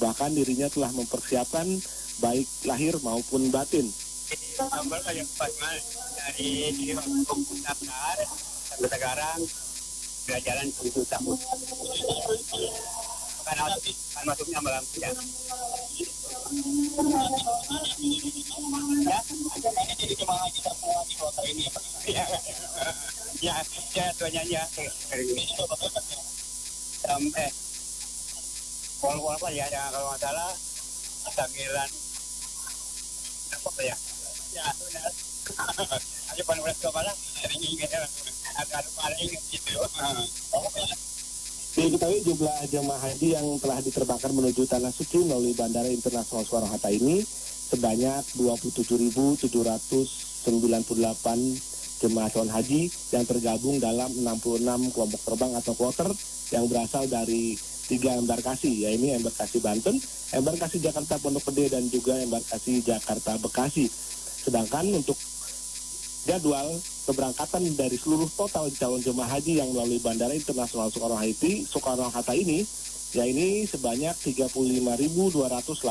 Bahkan dirinya telah mempersiapkan baik lahir maupun batin. Dari daftar sampai sekarang sudah jalan 7 tahun. Kan masuknya malam ya. Ini jadi jemaah haji semua di kota ini ya. Ya, tuanya ya. Sampai apa ya, kalau nggak salah 9 apa ya? Ya, benar. Ayo panulis ke mana? Agak lupa gitu. Diketahui jumlah jemaah haji yang telah diterbangkan menuju Tanah Suci melalui Bandara Internasional Soekarno-Hatta ini sebanyak 27.798 jemaah calon haji yang tergabung dalam 66 kelompok terbang atau kloter yang berasal dari 3 embarkasi, yaitu embarkasi Banten, embarkasi Jakarta Pondok Gede, dan juga embarkasi Jakarta Bekasi. Sedangkan untuk jadwal keberangkatan dari seluruh total calon jemaah haji yang melalui Bandara Internasional Soekarno-Hatta ini, yaitu sebanyak 35.285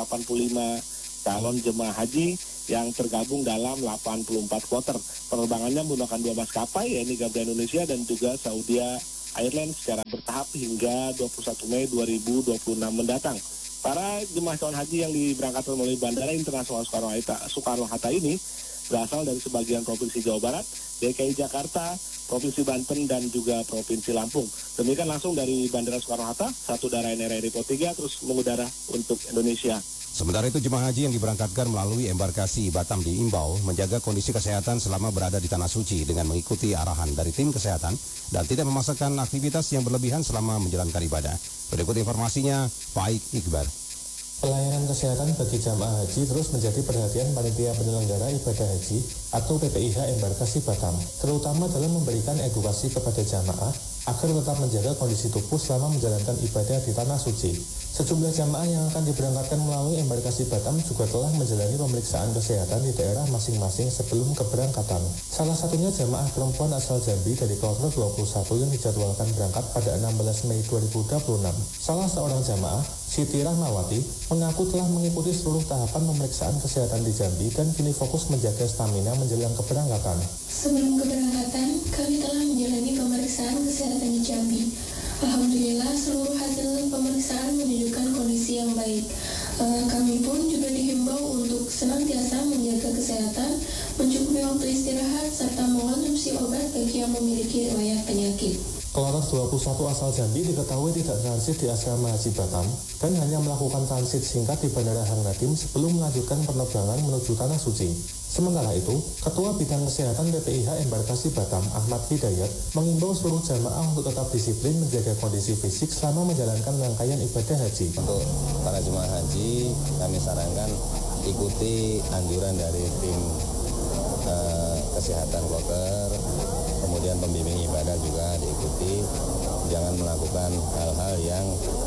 calon jemaah haji yang tergabung dalam 84 kloter. Penerbangannya menggunakan 2 maskapai, yaitu Garuda Indonesia dan juga Saudi Airlines secara bertahap hingga 21 Mei 2026 mendatang. Para jemaah calon haji yang diberangkatkan melalui Bandara Internasional Soekarno-Hatta ini berasal dari sebagian Provinsi Jawa Barat, DKI Jakarta, Provinsi Banten, dan juga Provinsi Lampung. Demikian langsung dari Bandara Soekarno-Hatta, satu darah NRI Repo 3 terus mengudara untuk Indonesia. Sementara itu jemaah haji yang diberangkatkan melalui embarkasi Batam diimbau menjaga kondisi kesehatan selama berada di Tanah Suci dengan mengikuti arahan dari tim kesehatan dan tidak memaksakan aktivitas yang berlebihan selama menjalankan ibadah. Berikut informasinya, Faik Iqbal. Pelayanan kesehatan bagi jamaah haji terus menjadi perhatian panitia penyelenggara ibadah haji atau PPIH embarkasi Batam, terutama dalam memberikan edukasi kepada jamaah agar tetap menjaga kondisi tubuh selama menjalankan ibadah di Tanah Suci. Sejumlah jamaah yang akan diberangkatkan melalui embarkasi Batam juga telah menjalani pemeriksaan kesehatan di daerah masing-masing sebelum keberangkatan. Salah satunya jamaah perempuan asal Jambi dari kloter 21 yang dijadwalkan berangkat pada 16 Mei 2026. Salah seorang jamaah, Siti Rahmawati, mengaku telah mengikuti seluruh tahapan pemeriksaan kesehatan di Jambi dan kini fokus menjaga stamina menjelang keberangkatan. Sebelum keberangkatan, kami telah menjalani pemeriksaan kesehatan di Jambi. Alhamdulillah, seluruh hasil pemeriksaan menunjukkan kondisi yang baik. Kami pun juga dihimbau untuk senantiasa menjaga kesehatan, mencukupi waktu istirahat, serta mengonsumsi obat bagi yang memiliki riwayat penyakit. Kloter 21 asal Jambi diketahui tidak transit di asrama haji Batam dan hanya melakukan transit singkat di Bandara Hang Nadim sebelum melanjutkan penerbangan menuju Tanah Suci. Sementara itu, Ketua Bidang Kesehatan PPIH Embarkasi Batam, Ahmad Hidayat, mengimbau seluruh jamaah untuk tetap disiplin menjaga kondisi fisik selama menjalankan rangkaian ibadah haji. Untuk para jemaah haji, kami sarankan ikuti anjuran dari tim kesehatan kloter, kemudian pembimbing ibadah juga diikuti, jangan melakukan hal-hal yang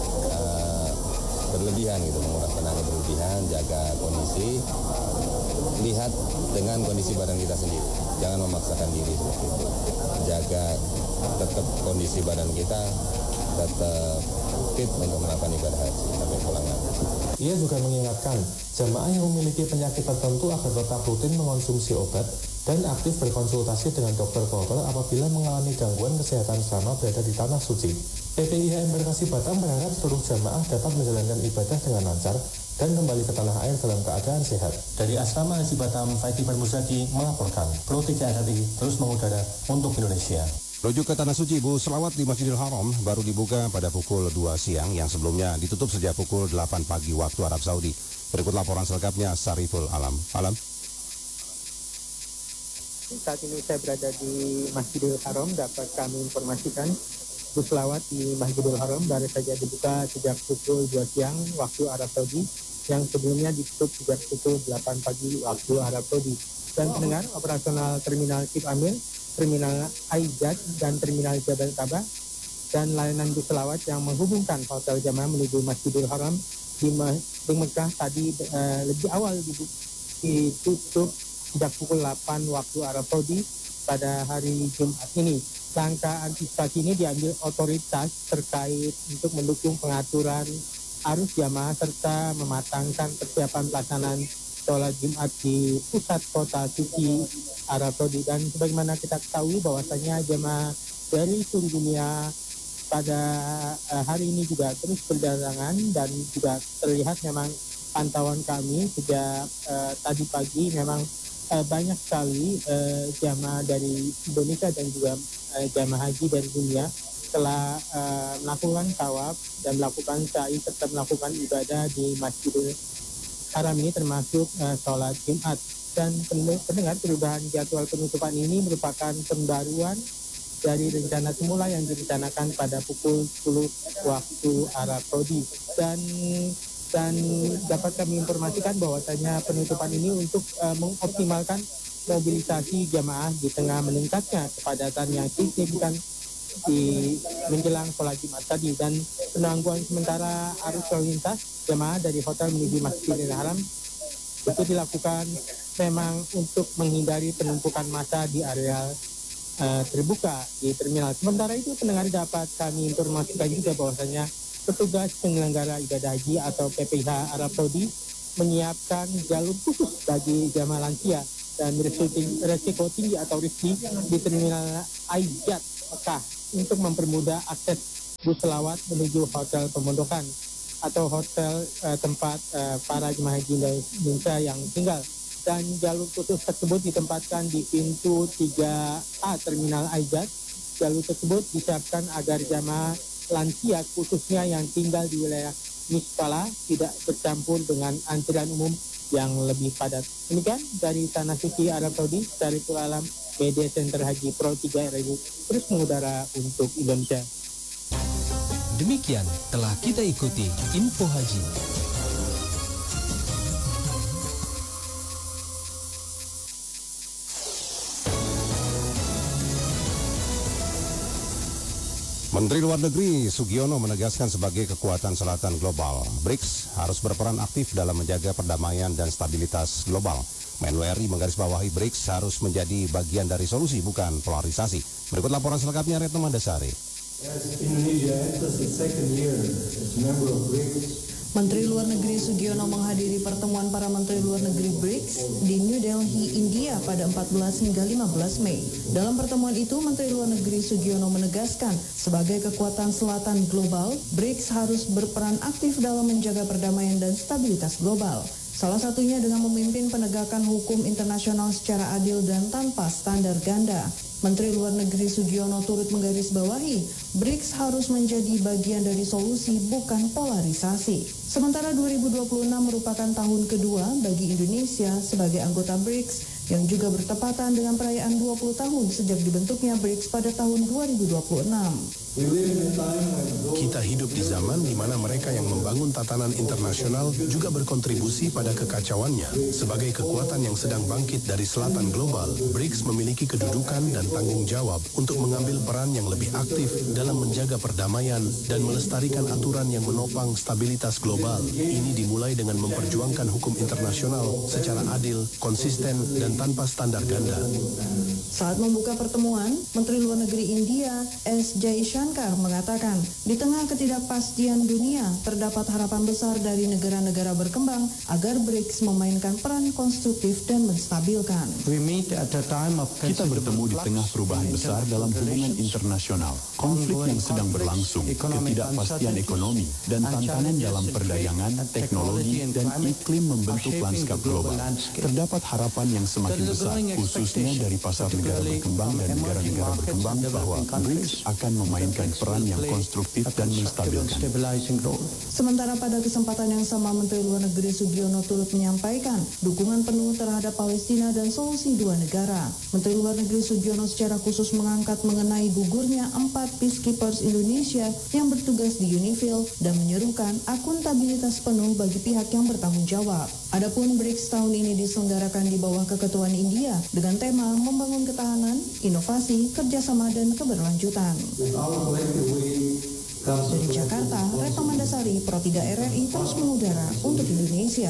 berlebihan gitu, menguras tenaga berlebihan, jaga kondisi, lihat dengan kondisi badan kita sendiri, jangan memaksakan diri seperti itu, jaga tetap kondisi badan kita tetap fit untuk melakukan ibadah haji sampai pulang nanti. Ia juga mengingatkan jamaah yang memiliki penyakit tertentu agar tetap rutin mengonsumsi obat dan aktif berkonsultasi dengan dokter kloter apabila mengalami gangguan kesehatan selama berada di Tanah Suci. PPIH Embarkasi Batam berharap seluruh jamaah dapat menjalankan ibadah dengan lancar dan kembali ke tanah air dalam keadaan sehat. Dari Asrama Haji Batam, Faiki Bermuzaki melaporkan. Pro 3 RRI terus mengudara untuk Indonesia. Rujuk ke Tanah Suci, bus selawat di Masjidil Haram baru dibuka pada pukul 2 siang yang sebelumnya ditutup sejak pukul 8 pagi waktu Arab Saudi. Berikut laporan selengkapnya Sariful Alam. Saat ini saya berada di Masjidil Haram, dapat kami informasikan bus selawat di Masjidil Haram baru saja dibuka sejak pukul 2 siang waktu Arab Saudi, yang sebelumnya ditutup sejak pukul 8 pagi waktu Arab Saudi. Dan pendengar, operasional Terminal Kip Amir, Terminal Aijat, dan Terminal Jabal Taba, dan layanan bus selawat yang menghubungkan hotel jamaah menuju Masjidil Haram di Mekah tadi lebih awal ditutup sejak pukul 8 waktu Arab Saudi pada hari Jumat ini. Langkah antisipasi ini diambil otoritas terkait untuk mendukung pengaturan arus jamaah serta mematangkan persiapan pelaksanaan sholat Jumat di pusat kota suci Arab Saudi. Dan sebagaimana kita ketahui bahwasanya jamaah dari seluruh dunia pada hari ini juga terus berdatangan, dan juga terlihat memang pantauan kami sejak tadi pagi memang banyak sekali jamaah dari Indonesia dan juga jamaah haji dari dunia telah melakukan tawaf dan melakukan sa'i serta melakukan ibadah di Masjidil Haram ini, termasuk sholat Jumat. Dan pendengar, perubahan jadwal penutupan ini merupakan pembaruan dari rencana semula yang direncanakan pada pukul 10 waktu Arab Saudi. Dan dapat kami informasikan bahwasanya penutupan ini untuk mengoptimalkan mobilisasi jamaah di tengah meningkatnya kepadatan yang signifikan di menjelang sholat Jumat tadi. Dan penangguhan sementara arus lalu lintas jamaah dari hotel menuju Masjidil Haram itu dilakukan memang untuk menghindari penumpukan massa di area terbuka di terminal. Sementara itu, pendengar, dapat kami informasikan juga bahwasanya petugas penyelenggara ibadah haji atau PPIH Arab Saudi menyiapkan jalur khusus bagi jamaah lansia dan resiko tinggi atau riski di terminal Aijat Mekah untuk mempermudah akses bus selawat menuju hotel pemondokan atau hotel tempat para jemaah haji Indonesia yang tinggal. Dan jalur khusus tersebut ditempatkan di pintu 3A Terminal Aijat. Jalur tersebut disiapkan agar jamaah lansia khususnya yang tinggal di wilayah Misfala tidak bercampur dengan antrian umum yang lebih padat. Demikian dari Tanah Suci Arab Saudi, Syariful Alam, Media Center Haji Pro 3 RRI, terus mengudara untuk Indonesia. Demikian telah kita ikuti info haji. Menteri Luar Negeri Sugiono menegaskan sebagai kekuatan selatan global, BRICS harus berperan aktif dalam menjaga perdamaian dan stabilitas global. Menlu RI menggarisbawahi BRICS harus menjadi bagian dari solusi, bukan polarisasi. Berikut laporan selengkapnya, Retno Mandasari. Menteri Luar Negeri Sugiono menghadiri pertemuan para Menteri Luar Negeri BRICS di New Delhi, India pada 14 hingga 15 Mei. Dalam pertemuan itu, Menteri Luar Negeri Sugiono menegaskan sebagai kekuatan selatan global, BRICS harus berperan aktif dalam menjaga perdamaian dan stabilitas global. Salah satunya dengan memimpin penegakan hukum internasional secara adil dan tanpa standar ganda. Menteri Luar Negeri Sugiono turut menggarisbawahi, BRICS harus menjadi bagian dari solusi, bukan polarisasi. Sementara 2026 merupakan tahun kedua bagi Indonesia sebagai anggota BRICS, yang juga bertepatan dengan perayaan 20 tahun sejak dibentuknya BRICS pada tahun 2026. Kita hidup di zaman di mana mereka yang membangun tatanan internasional juga berkontribusi pada kekacauannya. Sebagai kekuatan yang sedang bangkit dari selatan global, BRICS memiliki kedudukan dan tanggung jawab untuk mengambil peran yang lebih aktif dalam menjaga perdamaian dan melestarikan aturan yang menopang stabilitas global. Ini dimulai dengan memperjuangkan hukum internasional secara adil, konsisten, dan tanpa standar ganda. Saat membuka pertemuan, Menteri Luar Negeri India S. Jaishankar mengatakan, di tengah ketidakpastian dunia, terdapat harapan besar dari negara-negara berkembang agar BRICS memainkan peran konstruktif dan menstabilkan. Kita bertemu di tengah perubahan besar dalam hubungan internasional, konflik yang sedang berlangsung, ketidakpastian ekonomi, dan tantangan dalam perdagangan, teknologi, dan iklim membentuk lanskap global. Terdapat harapan yang semakin besar, khususnya dari pasar negara berkembang dan negara-negara berkembang, bahwa BRICS akan memainkan peran yang konstruktif dan menstabilkan. Sementara pada kesempatan yang sama, Menteri Luar Negeri Sugiono turut menyampaikan dukungan penuh terhadap Palestina dan solusi dua negara. Menteri Luar Negeri Sugiono secara khusus mengangkat mengenai gugurnya 4 peacekeepers Indonesia yang bertugas di UNIFIL dan menyerukan akuntabilitas penuh bagi pihak yang bertanggung jawab. Adapun BRICS tahun ini diselenggarakan di bawah keketuaan India dengan tema membangun ketahanan, inovasi, kerjasama, dan keberlanjutan. Dari Jakarta, Retno Mandasari, Pro 3 RRI terus mengudara untuk Indonesia.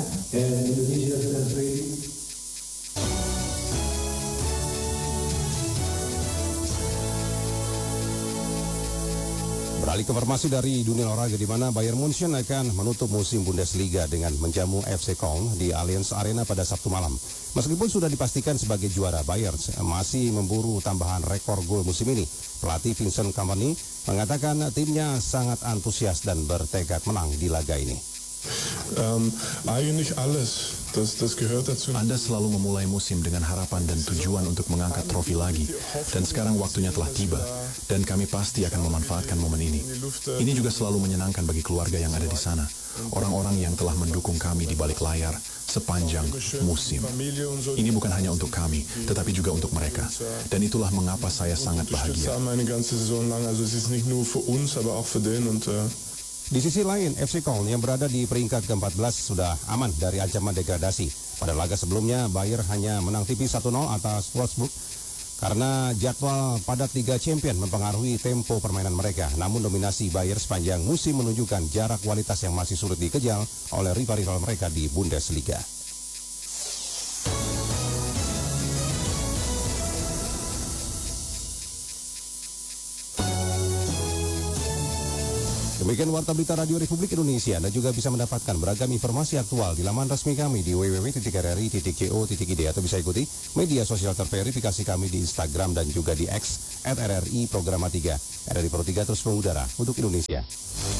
Beralih ke informasi dari dunia olahraga di mana Bayern Munchen akan menutup musim Bundesliga dengan menjamu FC Köln di Allianz Arena pada Sabtu malam. Meskipun sudah dipastikan sebagai juara, Bayern masih memburu tambahan rekor gol musim ini. Pelatih Vincent Kompany mengatakan timnya sangat antusias dan bertekad menang di laga ini. Anda selalu memulai musim dengan harapan dan tujuan untuk mengangkat trofi lagi. Dan sekarang waktunya telah tiba. Dan kami pasti akan memanfaatkan momen ini. Ini juga selalu menyenangkan bagi keluarga yang ada di sana. Orang-orang yang telah mendukung kami di balik layar sepanjang musim. Ini bukan hanya untuk kami, tetapi juga untuk mereka. Dan itulah mengapa saya sangat bahagia. Di sisi lain, FC Köln yang berada di peringkat ke-14 sudah aman dari ancaman degradasi. Pada laga sebelumnya, Bayern hanya menang tipis 1-0 atas Wolfsburg karena jadwal padat Liga Champions mempengaruhi tempo permainan mereka. Namun dominasi Bayern sepanjang musim menunjukkan jarak kualitas yang masih sulit dikejar oleh rival-rival mereka di Bundesliga. Demikian Warta Berita Radio Republik Indonesia. Anda juga bisa mendapatkan beragam informasi aktual di laman resmi kami di www.rri.co.id atau bisa ikuti media sosial terverifikasi kami di Instagram dan juga di X @RRI Programa 3. RRI Pro 3 terus mengudara untuk Indonesia.